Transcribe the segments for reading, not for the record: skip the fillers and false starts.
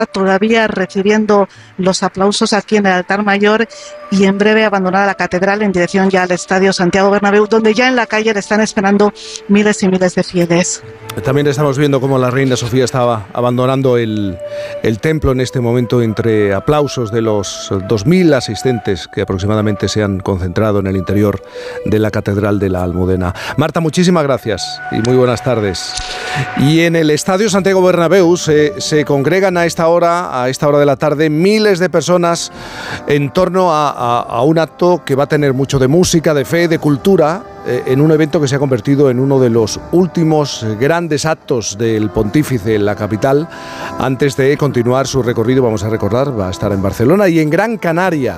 todavía recibiendo los aplausos aquí en el altar mayor y en breve abandonará la catedral en dirección ya al Estadio Santiago Bernabéu, donde ya en la calle le están esperando miles y miles de fieles. También estamos viendo cómo la reina Sofía estaba abandonando el templo en este momento entre aplausos de los 2.000 asistentes que aproximadamente se han concentrado en el interior de la Catedral de la Almudena. Marta, muchísimas gracias y muy buenas tardes. Y en el Estadio Santiago Bernabéu se congregan a esta hora de la tarde, miles de personas en torno a un acto que va a tener mucho de música, de fe, de cultura, en un evento que se ha convertido en uno de los últimos grandes actos del pontífice en la capital, antes de continuar su recorrido. Vamos a recordar, va a estar en Barcelona y en Gran Canaria.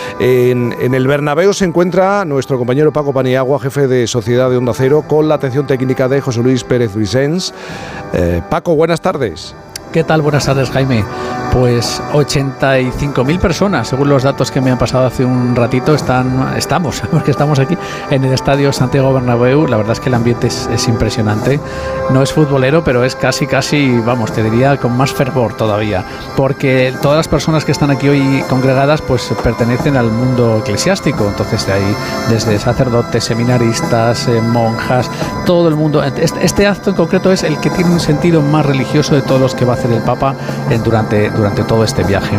En el Bernabéu se encuentra nuestro compañero Paco Paniagua, jefe de Sociedad de Onda Cero, con la atención técnica de José Luis Pérez Vicens. Paco, buenas tardes. ¿Qué tal? Buenas tardes, Jaime. Pues 85.000 personas, según los datos que me han pasado hace un ratito, estamos aquí en el Estadio Santiago Bernabéu. La verdad es que el ambiente es impresionante. No es futbolero, pero es casi, vamos, te diría con más fervor todavía, porque todas las personas que están aquí hoy congregadas pues pertenecen al mundo eclesiástico. Entonces hay desde sacerdotes, seminaristas, monjas, todo el mundo. Este acto en concreto es el que tiene un sentido más religioso de todos los que va a hacer el Papa durante todo este viaje.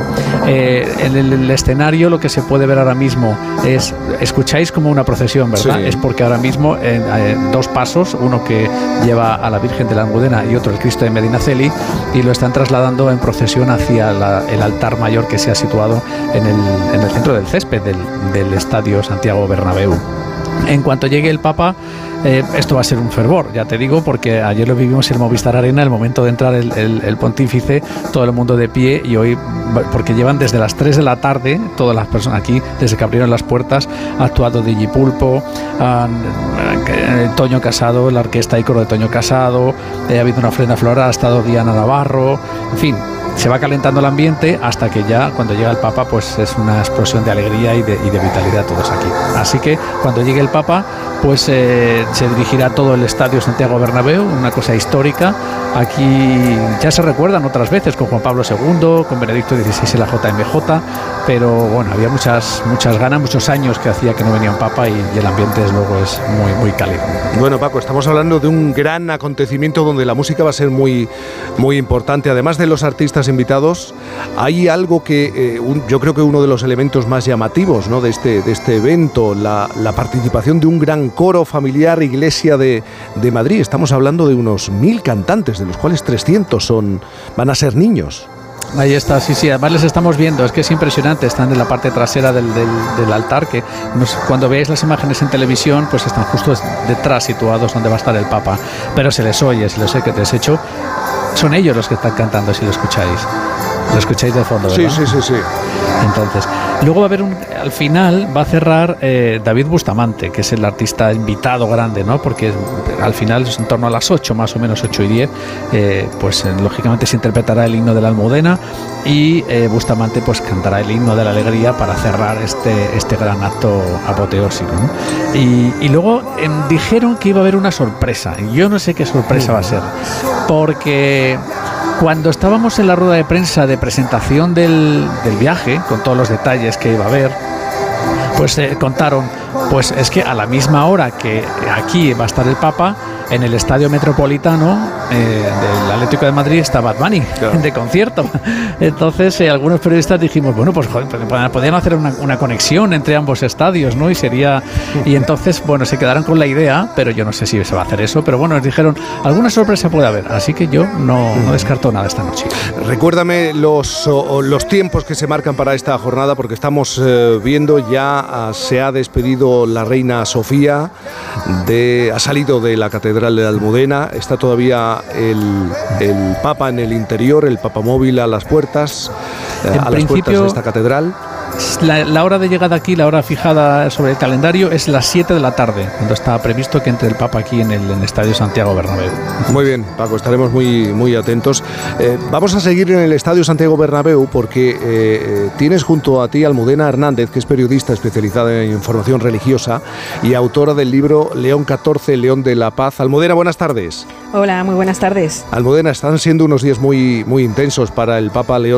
En el escenario lo que se puede ver ahora mismo es, escucháis como una procesión, ¿verdad? Sí. Es porque ahora mismo dos pasos, uno que lleva a la Virgen de la Almudena y otro el Cristo de Medinaceli, y lo están trasladando en procesión hacia el altar mayor que se ha situado en el centro del césped del Estadio Santiago Bernabéu. En cuanto llegue el Papa, esto va a ser un fervor, ya te digo, porque ayer lo vivimos en Movistar Arena, el momento de entrar el pontífice, todo el mundo de pie, y hoy, porque llevan desde las 3 de la tarde, todas las personas aquí, desde que abrieron las puertas, ha actuado Digi Pulpo, Toño Casado, la orquesta y coro de Toño Casado, ha habido una ofrenda floral, ha estado Diana Navarro, en fin. Se va calentando el ambiente hasta que ya cuando llega el Papa pues es una explosión de alegría y de vitalidad todos aquí. Así que cuando llegue el Papa pues se dirigirá todo el Estadio Santiago Bernabéu, una cosa histórica. Aquí ya se recuerdan otras veces con Juan Pablo II, con Benedicto XVI en la JMJ, pero bueno, había muchas ganas, muchos años que hacía que no venía un Papa y el ambiente desde luego es muy cálido. Bueno, Paco, estamos hablando de un gran acontecimiento donde la música va a ser muy importante. Además de los artistas invitados, hay algo que yo creo que uno de los elementos más llamativos, ¿no?, de este evento, la participación de un gran coro familiar Iglesia de Madrid. Estamos hablando de unos 1.000 cantantes, de los cuales 300 van a ser niños. Ahí está, sí, además les estamos viendo, es que es impresionante, están en la parte trasera del altar, que cuando veáis las imágenes en televisión, pues están justo detrás, situados donde va a estar el Papa, pero se les oye, que te has hecho, son ellos los que están cantando, si lo escucháis de fondo, ¿verdad? Sí. Entonces, luego va a haber al final va a cerrar David Bustamante, que es el artista invitado grande, ¿no? Porque al final es en torno a las 8, más o menos 8 y 10, pues lógicamente se interpretará el himno de la Almudena y Bustamante pues cantará el himno de la alegría para cerrar este gran acto apoteósico, ¿no? Y luego dijeron que iba a haber una sorpresa. Yo no sé qué sorpresa va a ser, porque cuando estábamos en la rueda de prensa de presentación del viaje, con todos los detalles que iba a haber, pues contaron, pues es que a la misma hora que aquí va a estar el Papa, en el Estadio Metropolitano del Atlético de Madrid está Bad Bunny, claro, de concierto. Entonces algunos periodistas dijimos, bueno, pues podrían hacer una conexión entre ambos estadios, ¿no? Y entonces, bueno, se quedaron con la idea, pero yo no sé si se va a hacer eso, pero bueno, nos dijeron, alguna sorpresa puede haber, así que yo no descarto nada esta noche. Recuérdame los tiempos que se marcan para esta jornada, porque estamos viendo ya se ha despedido la reina Sofía, ha salido de la Catedral de la Almudena, está todavía el Papa en el interior, el Papamóvil a las puertas, las puertas de esta catedral. La hora de llegada aquí, la hora fijada sobre el calendario, es las 7 de la tarde, cuando está previsto que entre el Papa aquí en el Estadio Santiago Bernabéu. Muy bien, Paco, estaremos muy atentos. Vamos a seguir en el Estadio Santiago Bernabéu porque tienes junto a ti Almudena Hernández, que es periodista especializada en información religiosa y autora del libro León XIV, León de la Paz. Almudena, buenas tardes. Hola, muy buenas tardes. Almudena, están siendo unos días muy intensos para el Papa León